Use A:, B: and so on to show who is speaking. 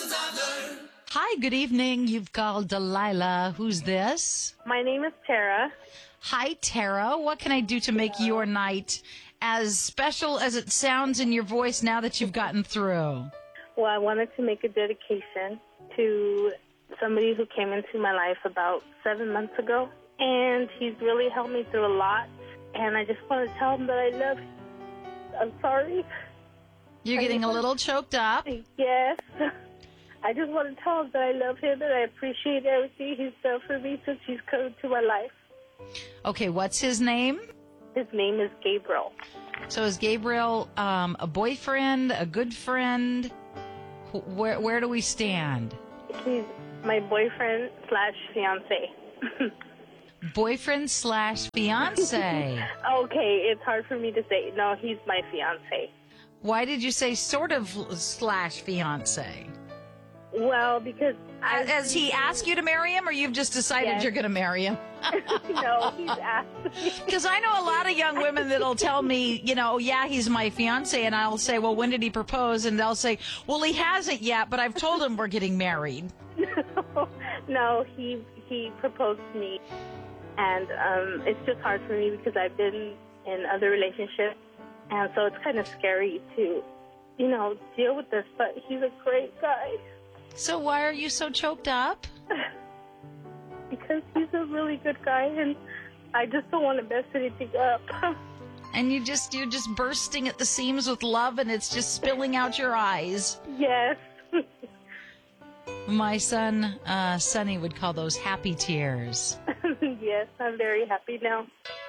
A: Hi, good evening. You've called Delilah. Who's this?
B: My name is Tara.
A: Hi, Tara. What can I do to make your night as special as it sounds in your voice now that you've gotten through?
B: Well, I wanted to make a dedication to somebody who came into my life about 7 months ago, and he's really helped me through a lot, and I just want to tell him that I love him. I'm sorry.
A: You're getting a little choked up.
B: Yes. I just want to tell him that I love him and I appreciate everything he's done for me since he's come into my life.
A: Okay, what's his name?
B: His name is Gabriel.
A: So is Gabriel a boyfriend, a good friend? Where do we stand?
B: He's my boyfriend slash fiance.
A: Boyfriend slash fiance.
B: Okay, it's hard for me to say. No, he's my fiance.
A: Why did you say sort of slash fiance?
B: Well, because
A: Has he asked you to marry him, or you've just decided
B: Yes.
A: you're going to marry him?
B: No, he's asked me.
A: Because I know a lot of young women that'll tell me, yeah, he's my fiance, and I'll say, well, when did he propose? And they'll say, well, he hasn't yet, but I've told him we're getting married.
B: No, he proposed to me, and it's just hard for me because I've been in other relationships, and so it's kind of scary to, deal with this. But he's a great guy.
A: So why are you so choked up?
B: Because he's a really good guy, and I just don't want to mess anything up.
A: And you're just bursting at the seams with love, and it's just spilling out your eyes.
B: Yes.
A: My son, Sonny, would call those happy tears.
B: Yes, I'm very happy now.